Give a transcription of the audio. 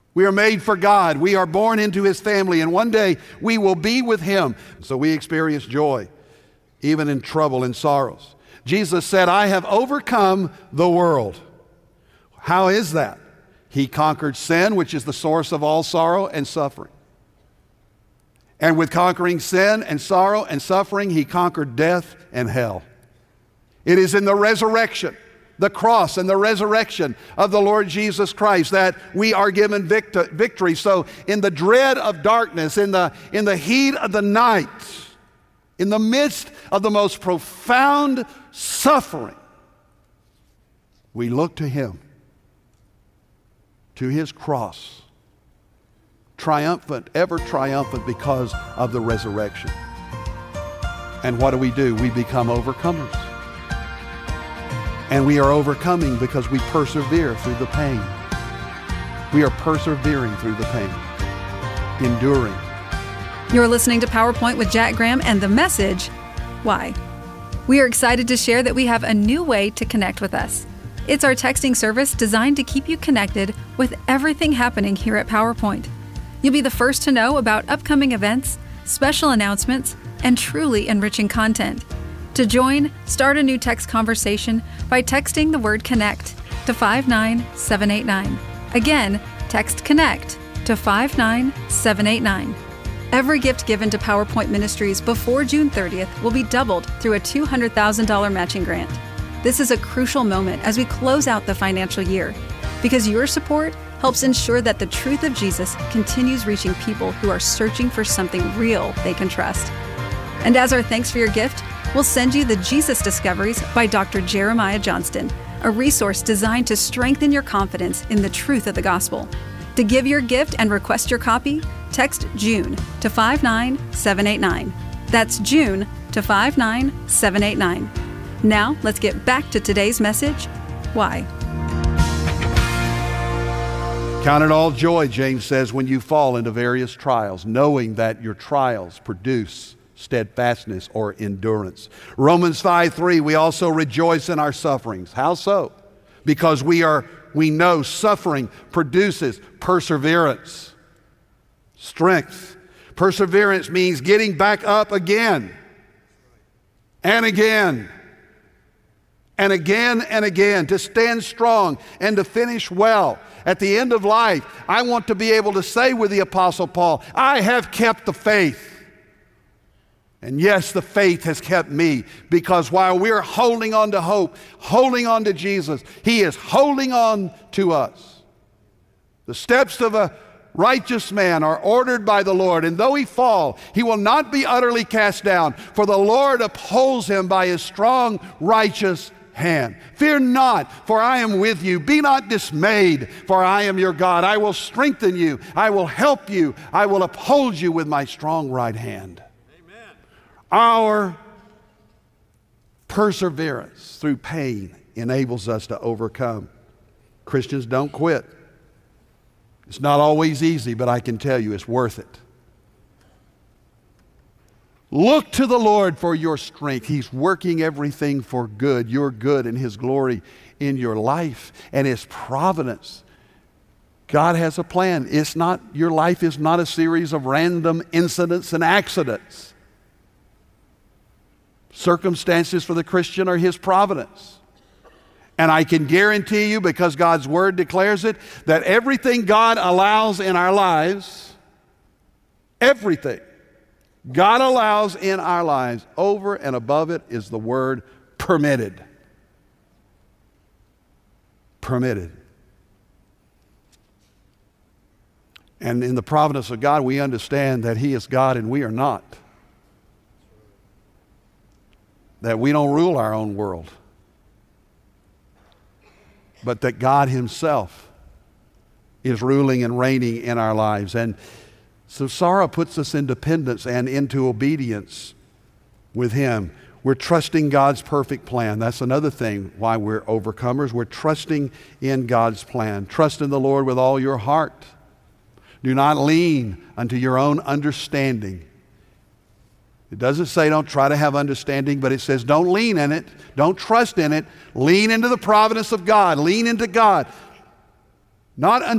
We are made for God. We are born into His family, and one day we will be with Him. So we experience joy, even in trouble and sorrows. Jesus said, I have overcome the world. How is that? He conquered sin, which is the source of all sorrow and suffering. And with conquering sin and sorrow and suffering, He conquered death and hell. It is in the resurrection, the cross and the resurrection of the Lord Jesus Christ that we are given victory. So in the dread of darkness, in the heat of the night, in the midst of the most profound suffering, we look to Him, to His cross, triumphant, ever triumphant because of the resurrection. And what do? We become overcomers. And we are overcoming because we persevere through the pain. We are persevering through the pain, enduring. You're listening to PowerPoint with Jack Graham and the message, Why? We are excited to share that we have a new way to connect with us. It's our texting service designed to keep you connected with everything happening here at PowerPoint. You'll be the first to know about upcoming events, special announcements, and truly enriching content. To join, start a new text conversation by texting the word CONNECT to 59789. Again, text CONNECT to 59789. Every gift given to PowerPoint Ministries before June 30th will be doubled through a $200,000 matching grant. This is a crucial moment as we close out the financial year, because your support helps ensure that the truth of Jesus continues reaching people who are searching for something real they can trust. And as our thanks for your gift, we'll send you the Jesus Discoveries by Dr. Jeremiah Johnston, a resource designed to strengthen your confidence in the truth of the gospel. To give your gift and request your copy, text June to 59789. That's June to 59789. Now, let's get back to today's message, Why? Count it all joy, James says, when you fall into various trials, knowing that your trials produce steadfastness or endurance. Romans 5:3, we also rejoice in our sufferings. How so? Because we know suffering produces perseverance, strength. Perseverance means getting back up again and again and again and again, to stand strong and to finish well. At the end of life, I want to be able to say with the Apostle Paul, I have kept the faith. And yes, the faith has kept me, because while we're holding on to hope, holding on to Jesus, He is holding on to us. The steps of a righteous man are ordered by the Lord, and though he fall, he will not be utterly cast down, for the Lord upholds him by His strong, righteous hand. Fear not, for I am with you. Be not dismayed, for I am your God. I will strengthen you. I will help you. I will uphold you with my strong right hand. Our perseverance through pain enables us to overcome. Christians, don't quit. It's not always easy, but I can tell you it's worth it. Look to the Lord for your strength. He's working everything for good, your good and His glory in your life and His providence. God has a plan. Your life is not a series of random incidents and accidents. Circumstances for the Christian are His providence. And I can guarantee you, because God's Word declares it, that everything God allows in our lives, everything God allows in our lives, over and above it is the word permitted. Permitted. And in the providence of God, we understand that He is God and we are not. That we don't rule our own world, but that God Himself is ruling and reigning in our lives. And so sorrow puts us in dependence and into obedience with Him. We're trusting God's perfect plan. That's another thing why we're overcomers. We're trusting in God's plan. Trust in the Lord with all your heart. Do not lean unto your own understanding. It doesn't say don't try to have understanding, but it says don't lean in it. Don't trust in it. Lean into the providence of God. Lean into God. Not